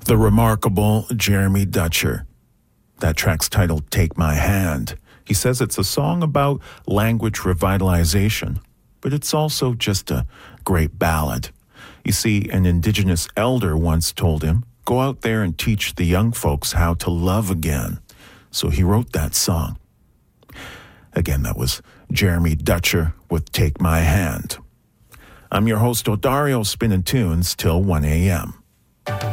The remarkable Jeremy Dutcher. That track's titled Take My Hand. He says it's a song about language revitalization, but it's also just a great ballad. You see, an indigenous elder once told him, go out there and teach the young folks how to love again. So he wrote that song. Again, that was Jeremy Dutcher with Take My Hand. I'm your host, Odario, spinning tunes till 1 a.m.